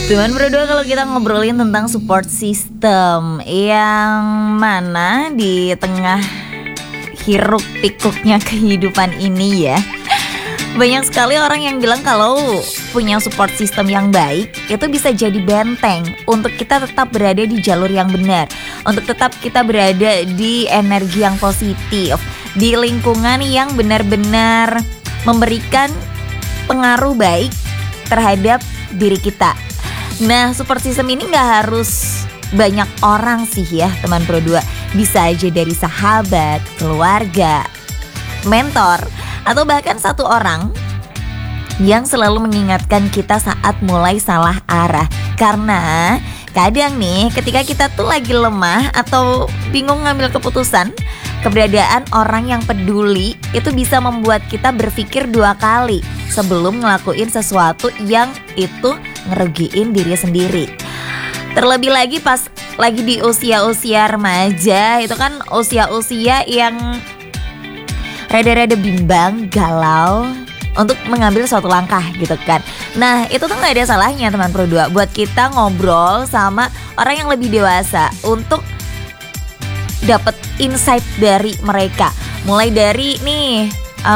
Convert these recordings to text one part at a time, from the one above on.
Teman berdua, kalau kita ngobrolin tentang support system, yang mana di tengah hiruk pikuknya kehidupan ini ya, banyak sekali orang yang bilang kalau punya support system yang baik itu bisa jadi benteng untuk kita tetap berada di jalur yang benar, untuk tetap kita berada di energi yang positif, di lingkungan yang benar-benar memberikan pengaruh baik terhadap diri kita. Nah, support system ini gak harus banyak orang sih ya teman Pro 2. Bisa aja dari sahabat, keluarga, mentor, atau bahkan satu orang yang selalu mengingatkan kita saat mulai salah arah. Karena kadang nih ketika kita tuh lagi lemah atau bingung ngambil keputusan, keberadaan orang yang peduli itu bisa membuat kita berpikir dua kali sebelum ngelakuin sesuatu yang itu ngerugiin diri sendiri. Terlebih lagi pas lagi di usia-usia remaja, itu kan usia-usia yang rada-rada bimbang, galau untuk mengambil suatu langkah gitu kan. Nah, itu tuh gak ada salahnya teman Pro 2 buat kita ngobrol sama orang yang lebih dewasa untuk dapat insight dari mereka. Mulai dari nih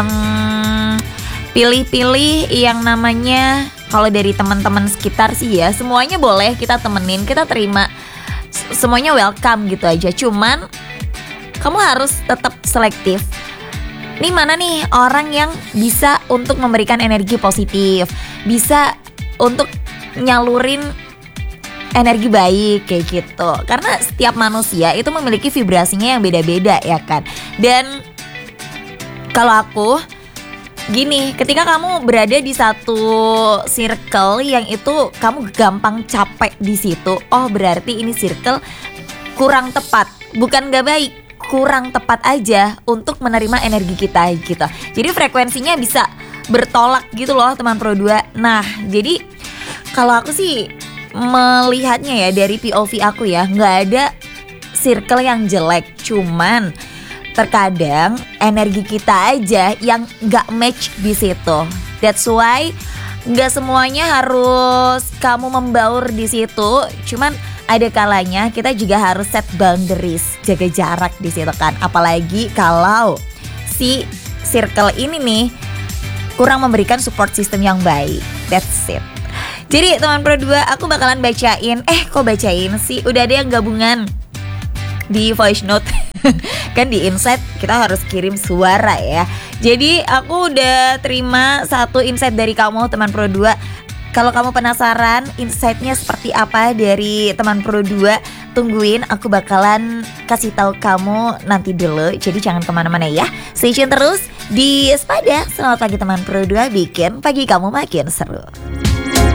pilih-pilih yang namanya, kalau dari teman-teman sekitar sih ya, semuanya boleh kita temenin, kita terima, semuanya welcome gitu aja. Cuman kamu harus tetap selektif. Nih mana nih orang yang bisa untuk memberikan energi positif, bisa untuk nyalurin energi baik kayak gitu. Karena setiap manusia itu memiliki vibrasinya yang beda-beda ya kan. Dan kalau aku gini, ketika kamu berada di satu circle yang itu kamu gampang capek di situ, oh berarti ini circle kurang tepat. Bukan gak baik, kurang tepat aja untuk menerima energi kita gitu. Jadi frekuensinya bisa bertolak gitu loh teman Pro 2. Nah, jadi kalau aku sih melihatnya ya dari POV aku ya, gak ada circle yang jelek, cuman terkadang energi kita aja yang gak match di situ. That's why gak semuanya harus kamu membaur di situ. Cuman ada kalanya kita juga harus set boundaries, jaga jarak di situ kan. Apalagi kalau si circle ini nih kurang memberikan support system yang baik. That's it. Jadi teman Pro 2, aku bakalan bacain. Kok bacain sih? Udah ada yang gabungan di voice note. Kan di insight kita harus kirim suara ya. Jadi aku udah terima satu insight dari kamu teman Pro 2. Kalau kamu penasaran insightnya seperti apa dari teman Pro 2, tungguin, aku bakalan kasih tahu kamu nanti dulu. Jadi jangan kemana-mana ya, stay tune terus di Espada. Selamat pagi teman Pro 2, bikin pagi kamu makin seru.